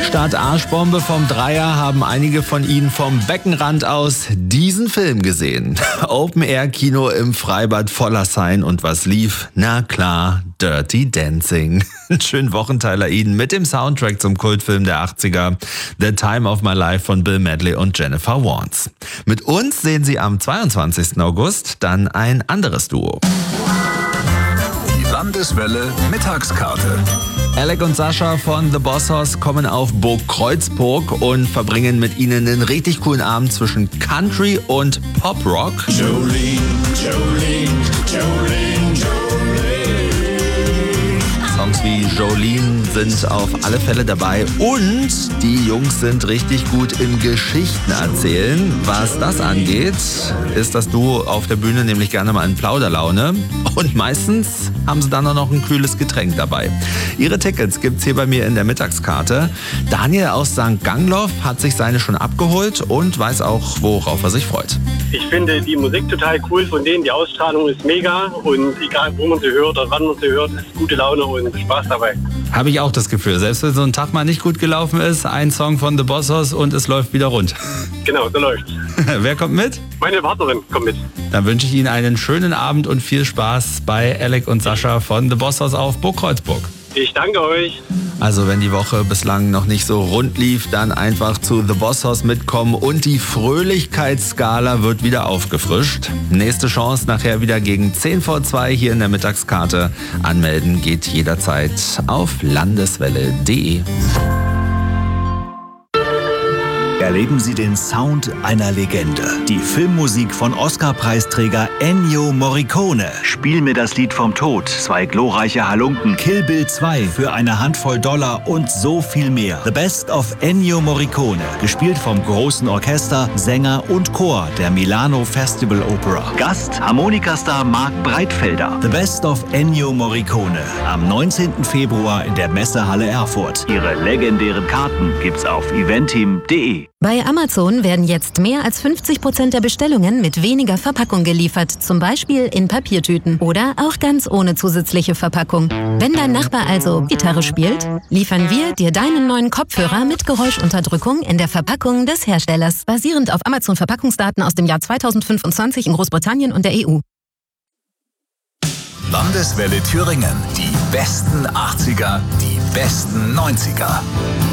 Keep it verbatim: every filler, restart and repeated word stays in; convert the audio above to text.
Statt Arschbombe vom Dreier haben einige von Ihnen vom Beckenrand aus diesen Film gesehen. Open-Air-Kino im Freibad voller Sein und was lief? Na klar, Dirty Dancing. Einen schönen Wochenteiler Ihnen mit dem Soundtrack zum Kultfilm der achtziger, The Time of My Life von Bill Medley und Jennifer Warnes. Mit uns sehen Sie am zweiundzwanzigsten August dann ein anderes Duo. Die Landeswelle Mittagskarte. Alec und Sascha von The Boss Hoss kommen auf Burg Kreuzburg und verbringen mit ihnen einen richtig coolen Abend zwischen Country und Pop-Rock. Jolene, Jolene, Jolene, Jolene. Songs wie Jolene sind auf alle Fälle dabei und die Jungs sind richtig gut im Geschichten erzählen. Was das angeht, ist das Duo auf der Bühne nämlich gerne mal in Plauderlaune und meistens haben sie dann auch noch ein kühles Getränk dabei. Ihre Tickets gibt's hier bei mir in der Mittagskarte. Daniel aus Sankt Gangloff hat sich seine schon abgeholt und weiß auch, worauf er sich freut. Ich finde die Musik total cool von denen, die Ausstrahlung ist mega und egal wo man sie hört oder wann man sie hört, ist gute Laune und Spaß dabei. Habe ich auch das Gefühl, selbst wenn so ein Tag mal nicht gut gelaufen ist, ein Song von The Boss Hoss und es läuft wieder rund. Genau, so läuft's. Wer kommt mit? Meine Partnerin kommt mit. Dann wünsche ich Ihnen einen schönen Abend und viel Spaß bei Alec und Sascha von The Boss Hoss auf Burg Kreuzburg. Ich danke euch. Also wenn die Woche bislang noch nicht so rund lief, dann einfach zu The Boss Hoss mitkommen und die Fröhlichkeitsskala wird wieder aufgefrischt. Nächste Chance nachher wieder gegen zehn vor zwei hier in der Mittagskarte. Anmelden geht jederzeit auf landeswelle punkt de. Erleben Sie den Sound einer Legende. Die Filmmusik von Oscar-Preisträger Ennio Morricone. Spiel mir das Lied vom Tod, zwei glorreiche Halunken, Kill Bill zwei für eine Handvoll Dollar und so viel mehr. The Best of Ennio Morricone. Gespielt vom großen Orchester, Sänger und Chor der Milano Festival Opera. Gast Harmonikastar Marc Breitfelder. The Best of Ennio Morricone. Am neunzehnten Februar in der Messehalle Erfurt. Ihre legendären Karten gibt's auf eventim punkt de. Bei Amazon werden jetzt mehr als fünfzig Prozent der Bestellungen mit weniger Verpackung geliefert, zum Beispiel in Papiertüten oder auch ganz ohne zusätzliche Verpackung. Wenn dein Nachbar also Gitarre spielt, liefern wir dir deinen neuen Kopfhörer mit Geräuschunterdrückung in der Verpackung des Herstellers, basierend auf Amazon-Verpackungsdaten aus dem Jahr zweitausendfünfundzwanzig in Großbritannien und der E U. Landeswelle Thüringen. Die besten achtziger, die besten neunziger.